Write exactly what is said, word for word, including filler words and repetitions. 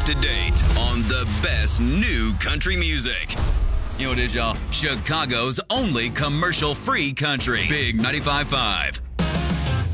to date on the best new country music. You know what it is, y'all? Chicago's only commercial-free country. Big ninety-five point five.